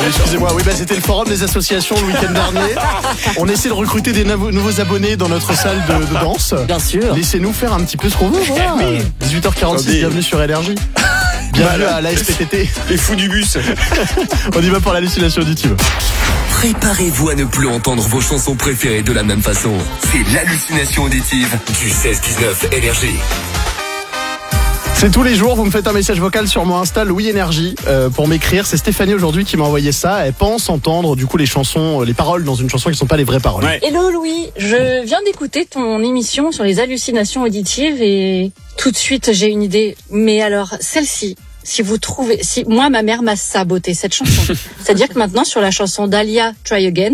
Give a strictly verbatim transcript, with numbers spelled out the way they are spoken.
excusez-moi. Oui, bah, c'était le forum des associations le week-end dernier. On essaie de recruter des nouveaux, nouveaux abonnés dans notre salle de, de danse. Bien sûr. Laissez-nous faire un petit peu ce qu'on veut. Voilà. dix-huit heures quarante-six, Attendez. bienvenue sur Énergie. Bienvenue à l'A S P T T. Les fous du bus. On y va pour l'hallucination auditive. Préparez-vous à ne plus entendre vos chansons préférées de la même façon. C'est l'hallucination auditive du seize dix-neuf Énergie. C'est tous les jours, vous me faites un message vocal sur mon Insta Louis Énergie euh, pour m'écrire. C'est Stéphanie aujourd'hui qui m'a envoyé ça. Elle pense entendre du coup les chansons, les paroles dans une chanson qui ne sont pas les vraies paroles. Ouais. Hello Louis, je viens d'écouter ton émission sur les hallucinations auditives et tout de suite j'ai une idée. Mais alors celle-ci, si vous trouvez, si moi ma mère m'a saboté cette chanson, c'est-à-dire que maintenant sur la chanson d'Alia Try Again,